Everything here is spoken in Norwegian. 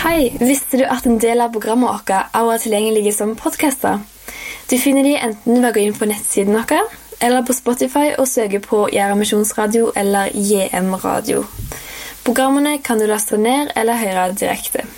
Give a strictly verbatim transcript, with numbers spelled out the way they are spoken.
Hei, visste du at en del av programmet vårt også er tilgjengelige som podcaster? Du finner de enten ved å gå inn på nettsiden vår, eller på Spotify og søke på Gjæra Misjonsradio eller J M Radio. Programmene kan du laste ned eller høre direkte.